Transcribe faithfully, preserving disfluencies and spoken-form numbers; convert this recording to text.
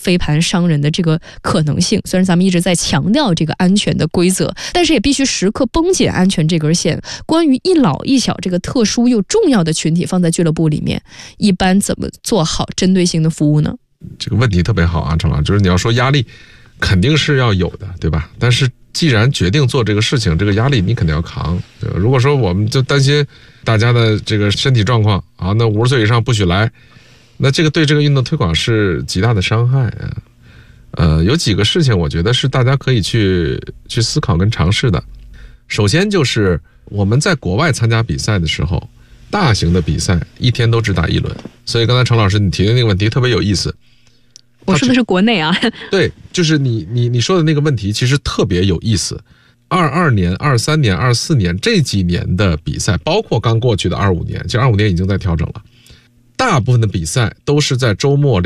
飞盘伤人的这个可能性。虽然咱们一直在强调这个安全的规则，但是也必须时刻绷紧安全这根线。关于一老一小这个特殊又重要的群体放在俱乐部里面，一般怎么做好针对性的服务呢？ 这个问题特别好啊，陈老师，就是你要说压力肯定是要有的，对吧？但是既然决定做这个事情，这个压力你肯定要扛，对吧？如果说我们就担心大家的这个身体状况啊，那五十岁以上不许来，那这个对这个运动推广是极大的伤害啊。呃，有几个事情我觉得是大家可以去去思考跟尝试的。首先就是我们在国外参加比赛的时候，大型的比赛一天都只打一轮，所以刚才程老师你提的那个问题特别有意思。 我说的是国内啊， 对，就是你你你说的那个问题其实特别有意思。二二年、二三年、二四年这几年的比赛，包括刚过去的二五年，其实二五年已经在调整了，大部分的比赛都是在周末